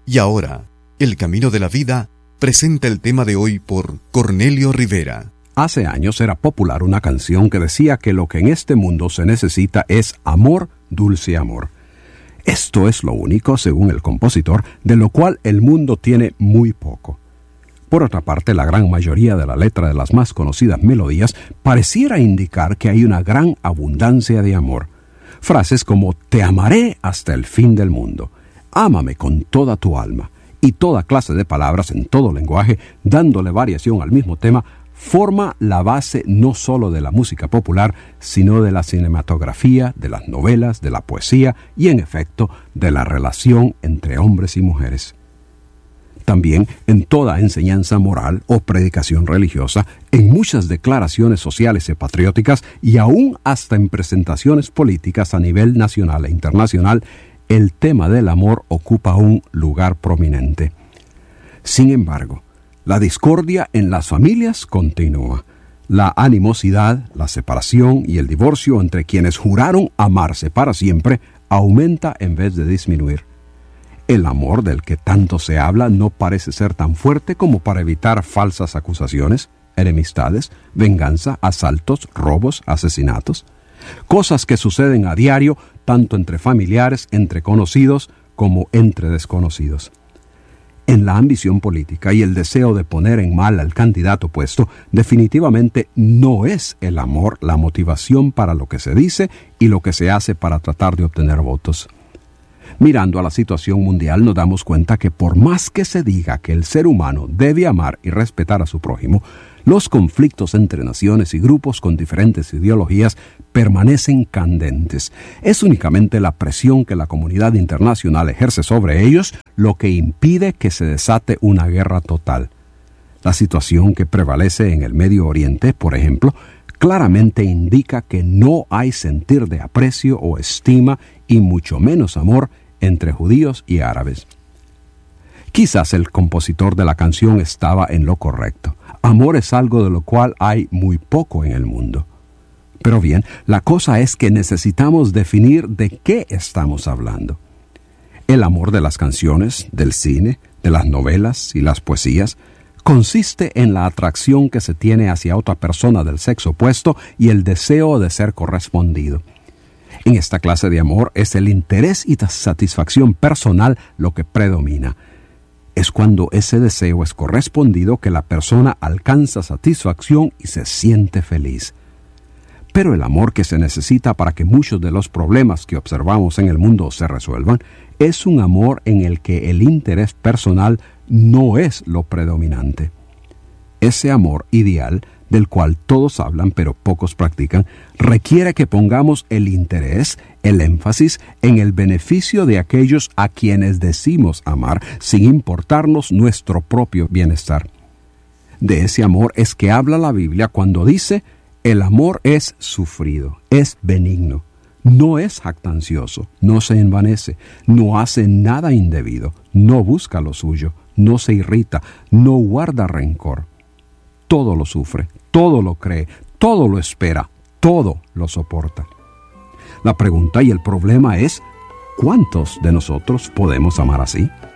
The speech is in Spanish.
Y ahora, El Camino de la Vida presenta el tema de hoy por Cornelio Rivera. Hace años era popular una canción que decía que lo que en este mundo se necesita es amor, dulce amor. Esto es lo único, según el compositor, de lo cual el mundo tiene muy poco. Por otra parte, la gran mayoría de la letra de las más conocidas melodías pareciera indicar que hay una gran abundancia de amor. Frases como «Te amaré hasta el fin del mundo», «Ámame con toda tu alma», y toda clase de palabras en todo lenguaje, dándole variación al mismo tema, forma la base no solo de la música popular, sino de la cinematografía, de las novelas, de la poesía y, en efecto, de la relación entre hombres y mujeres. También en toda enseñanza moral o predicación religiosa, en muchas declaraciones sociales y patrióticas y aún hasta en presentaciones políticas a nivel nacional e internacional, el tema del amor ocupa un lugar prominente. Sin embargo, la discordia en las familias continúa. La animosidad, la separación y el divorcio entre quienes juraron amarse para siempre aumenta en vez de disminuir. El amor del que tanto se habla no parece ser tan fuerte como para evitar falsas acusaciones, enemistades, venganza, asaltos, robos, asesinatos. Cosas que suceden a diario tanto entre familiares, entre conocidos, como entre desconocidos. En la ambición política y el deseo de poner en mal al candidato opuesto, definitivamente no es el amor la motivación para lo que se dice y lo que se hace para tratar de obtener votos. Mirando a la situación mundial nos damos cuenta que por más que se diga que el ser humano debe amar y respetar a su prójimo, los conflictos entre naciones y grupos con diferentes ideologías permanecen candentes. Es únicamente la presión que la comunidad internacional ejerce sobre ellos lo que impide que se desate una guerra total. La situación que prevalece en el Medio Oriente, por ejemplo, claramente indica que no hay sentir de aprecio o estima y mucho menos amor entre judíos y árabes. Quizás el compositor de la canción estaba en lo correcto. Amor es algo de lo cual hay muy poco en el mundo. Pero bien, la cosa es que necesitamos definir de qué estamos hablando. El amor de las canciones, del cine, de las novelas y las poesías consiste en la atracción que se tiene hacia otra persona del sexo opuesto y el deseo de ser correspondido. En esta clase de amor es el interés y la satisfacción personal lo que predomina. Es cuando ese deseo es correspondido que la persona alcanza satisfacción y se siente feliz. Pero el amor que se necesita para que muchos de los problemas que observamos en el mundo se resuelvan es un amor en el que el interés personal no es lo predominante. Ese amor ideal, del cual todos hablan pero pocos practican, requiere que pongamos el interés, el énfasis en el beneficio de aquellos a quienes decimos amar, sin importarnos nuestro propio bienestar. De ese amor es que habla la Biblia cuando dice: el amor es sufrido, es benigno, no es jactancioso, no se envanece, no hace nada indebido, no busca lo suyo, no se irrita, no guarda rencor. Todo lo sufre, todo lo cree, todo lo espera, todo lo soporta. La pregunta y el problema es: ¿cuántos de nosotros podemos amar así?